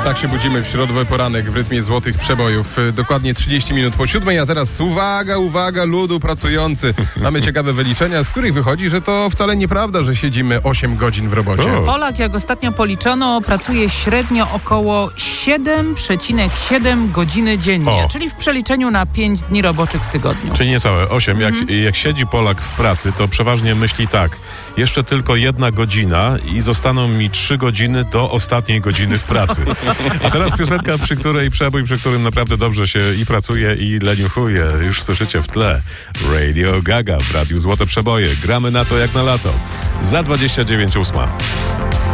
Tak się budzimy w środowy poranek w rytmie złotych przebojów. Dokładnie 30 minut po 7, a teraz uwaga, ludu pracujący. Mamy ciekawe wyliczenia, z których wychodzi, że to wcale nieprawda, że siedzimy 8 godzin w robocie. Polak, jak ostatnio policzono, pracuje średnio około 7,7 godziny dziennie, czyli w przeliczeniu na 5 dni roboczych w tygodniu. Czyli niecałe 8. Jak siedzi Polak w pracy, to przeważnie myśli tak, jeszcze tylko 1 godzina i zostaną mi 3 godziny do ostatniej godziny w pracy. A teraz piosenka, przy którym naprawdę dobrze się i pracuje, i leniuchuje. Już słyszycie w tle. Radio Gaga w Radiu Złote Przeboje. Gramy na to jak na lato. Za 29:08.